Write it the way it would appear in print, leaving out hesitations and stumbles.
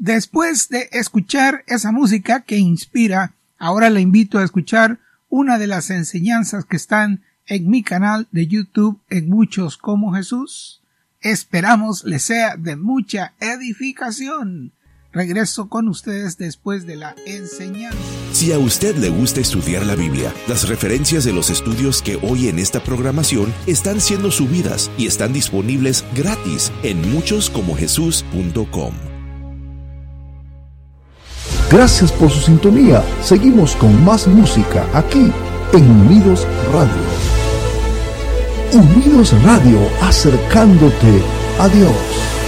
Después de escuchar esa música que inspira, ahora le invito a escuchar una de las enseñanzas que están en mi canal de YouTube en Muchos como Jesús. Esperamos les sea de mucha edificación. Regreso con ustedes después de la enseñanza. Si a usted le gusta estudiar la Biblia, las referencias de los estudios que hoy en esta programación están siendo subidas y están disponibles gratis en muchoscomojesús.com. Gracias por su sintonía. Seguimos con más música aquí en Unidos Radio. Unidos Radio, acercándote a Dios.